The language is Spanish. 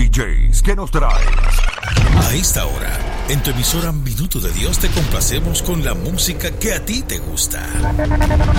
DJs, ¿qué nos traes? A esta hora, en tu emisora Minuto de Dios te complacemos con la música que a ti te gusta.